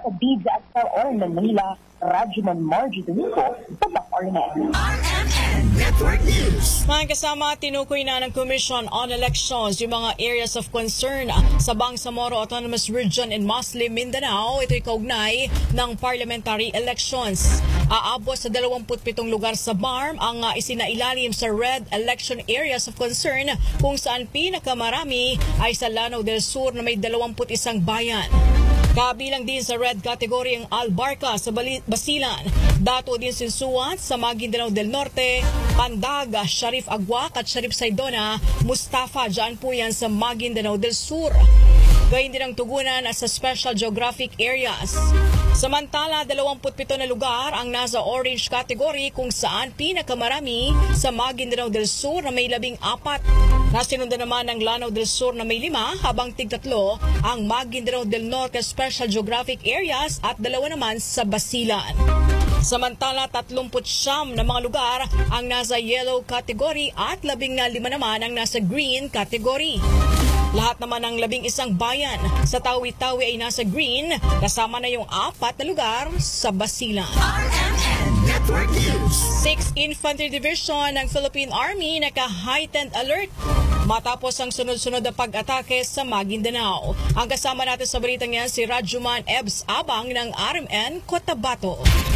Habib sa RMN Manila, Rajuman Margie Domingo, Tabak RMN. RMN Network News. Mga kasama, tinukoy na ng Commission on Elections yung mga areas of concern sa Bangsamoro Autonomous Region in Muslim Mindanao. Ito'y kaugnay ng parliamentary elections. Aabot sa 27 lugar sa BARM ang isinailalim sa Red Election Areas of Concern, kung saan pinakamarami ay sa Lanao del Sur na may 21 bayan. Kabilang din sa red category ang Albarca sa Basilan, Dato din Sinsuat sa Maguindanao del Norte, Pandag, Sharif Aguac at Sharif Saydona, Mustafa, dyan po yan sa Maguindanao del Sur. Gayun din ang tugunan sa Special Geographic Areas. Samantala, 27 na lugar ang nasa orange category, kung saan pinakamarami sa Maguindanao del Sur na may 14. Nasinundan naman ng Lanao del Sur na may 5, habang tig-3 ang Maguindanao del Norte Special Geographic Areas at 2 naman sa Basilan. Samantala, 39 na mga lugar ang nasa yellow category at 15 naman ang nasa green category. Lahat naman ng 11 bayan sa Tawi-Tawi ay nasa green, kasama na yung 4 na lugar sa Basilan. RMN Network News. 6th Infantry Division ng Philippine Army naka-heightened alert matapos ang sunod-sunod na pag-atake sa Maguindanao. Ang kasama natin sa balitang yan si Rajuman Ebs Abang ng RMN Cotabato.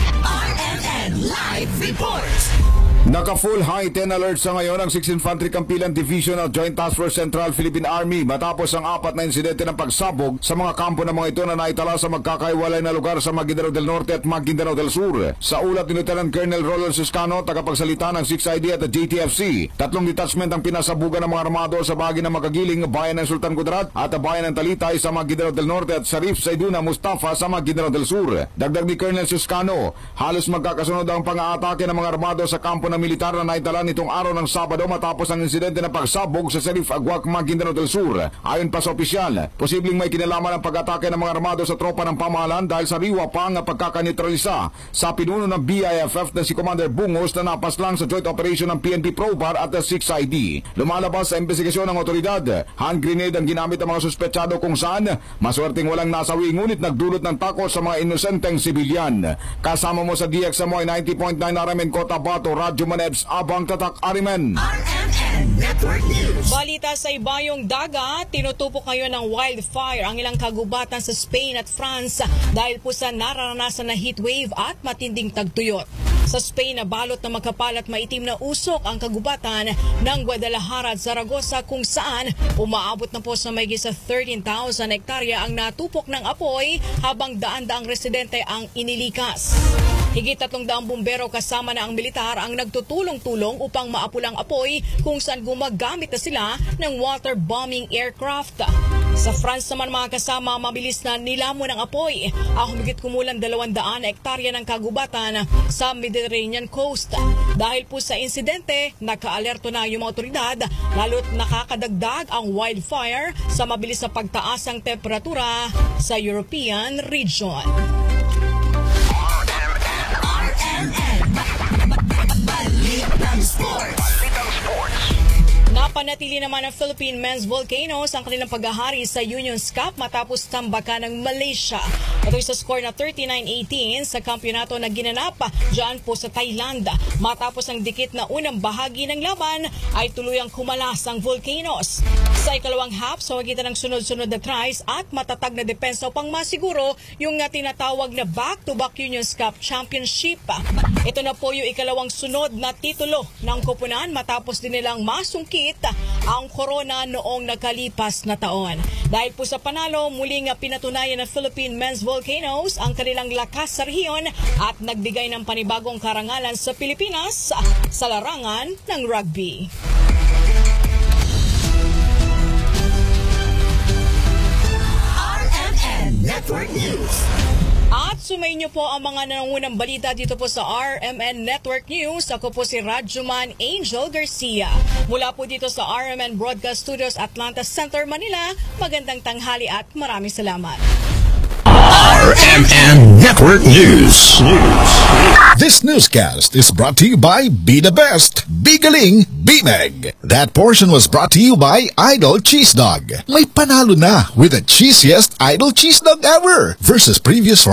RMN Live Report. Naka-full high-10 alert sa ngayon ang 6th Infantry Campilan Division of Joint Task Force Central Philippine Army matapos ang 4 na insidente ng pagsabog sa mga kampo ng mga ito na naitala sa magkakaiwalay na lugar sa Maguindanao del Norte at Maguindanao del Sur. Sa ulat ni Lieutenant Colonel Roland Suscano, tagapagsalita ng 6ID at JTFC, 3 detachment ang pinasabugan ng mga armado sa bahagi ng Magagiling, bayan ng Sultan Kudarat at bayan ng Talitay sa Maguindanao del Norte at Sharif Saydona Mustafa sa Maguindanao del Sur. Dagdag ni Colonel Suscano, halos magkakasunod ang pang-aatake ng mga armado sa kampo ng militar na naitala nitong araw ng Sabado matapos ang insidente ng pagsabog sa Sharif Aguac, Maguindanao del Sur. Ayon pa sa opisyal, posibleng may kinalaman ang pag-atake ng mga armado sa tropa ng pamahalaan dahil sa riwa pa ang pagkakaneutralisa sa pinuno ng BIFF na si Commander Bungos na napaslang sa joint operation ng PNP Probar at 6ID. Lumalabas sa investigasyon ng otoridad, hand grenade ang ginamit ng mga suspetsado kung saan maswerteng walang nasawi ngunit nagdulot ng takot sa mga inosenteng sibilyan. Kasama mo sa DXMY 90.9 RMN Cotabato, Radyo Manebs Abang Tatak Arimen. RMN Network News. Balita sa ibayong dagat, tinutupok ngayon ng wildfire ang ilang kagubatan sa Spain at France dahil po sa nararanasan na heatwave at matinding tagtuyot. Sa Spain, nabalot na makapal at maitim na usok ang kagubatan ng Guadalajara at Zaragoza, kung saan umaabot na po sa mahigit sa 13,000 hektarya ang natupok ng apoy, habang daan-daang residente ang inilikas. Higit 300 bumbero kasama na ang militar ang nagtutulong-tulong upang maapulang apoy, kung saan gumagamit na sila ng water bombing aircraft. Sa France naman mga kasama, mabilis na nilamon ng apoy ang humigit kumulang 200 hektarya ng kagubatan sa Mediterranean coast. Dahil po sa insidente, nakaalerto na yung mga otoridad, lalo't nakakadagdag ang wildfire sa mabilis na pagtaas ng temperatura sa European region. Balitang Sports. Napanatili naman ng Philippine Men's Volcanoes ang kanilang paghahari sa Unions Cup matapos tambakan ng Malaysia. Ito sa score na 39-18 sa kampyonato na ginanap dyan po sa Thailand. Matapos ang dikit na unang bahagi ng laban ay tuluyang kumalas ang Volcanoes. Sa ikalawang half, sa magitan ng sunod-sunod na tries at matatag na depensa upang masiguro yung tinatawag na back-to-back Unions Cup Championship. Ito na po yung ikalawang sunod na titulo ng koponan matapos din nilang masungkit ang corona noong nakalipas na taon. Dahil po sa panalo, muling pinatunayan ng Philippine Men's Volcanoes ang kanilang lakas sa rehiyon at nagbigay ng panibagong karangalan sa Pilipinas sa larangan ng rugby. RMN Network News. At sumayin niyo po ang mga nangungunang balita dito po sa RMN Network News. Ako po si Rajuman Angel Garcia. Mula po dito sa RMN Broadcast Studios, Atlanta Center, Manila. Magandang tanghali at maraming salamat. RMN Network News. This newscast is brought to you by Be The Best, Be Galing, Be Meg. That portion was brought to you by Idol Cheese Dog. May panalo na with the cheesiest Idol Cheese Dog ever versus previous